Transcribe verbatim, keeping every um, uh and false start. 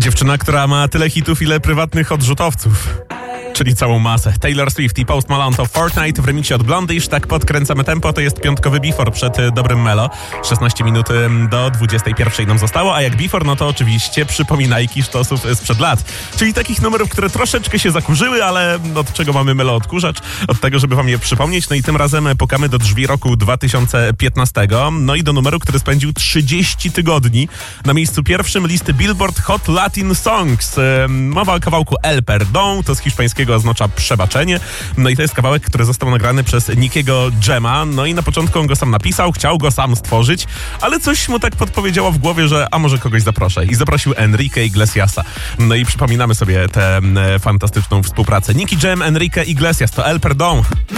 Dziewczyna, która ma tyle hitów, ile prywatnych odrzutowców. Czyli całą masę. Taylor Swift i Post Malone to Fortnite w remiksie od Blondish. Tak podkręcamy tempo, to jest piątkowy before przed dobrym Melo. szesnaście minut do dwudziestej pierwszej nam zostało, a jak before, no to oczywiście przypominajki sztosów sprzed lat. Czyli takich numerów, które troszeczkę się zakurzyły, ale od czego mamy Melo odkurzacz? Od tego, żeby wam je przypomnieć. No i tym razem pukamy do drzwi roku dwa tysiące piętnastego. No i do numeru, który spędził trzydzieści tygodni na miejscu pierwszym listy Billboard Hot Latin Songs. Mowa o kawałku El Perdón, to z hiszpańskiego oznacza przebaczenie. No i to jest kawałek, który został nagrany przez Nickiego Jama. No i na początku on go sam napisał, chciał go sam stworzyć, ale coś mu tak podpowiedziało w głowie, że a może kogoś zaproszę. I zaprosił Enrique Iglesiasa. No i przypominamy sobie tę fantastyczną współpracę. Nicky Jam, Enrique Iglesias, to El Perdón.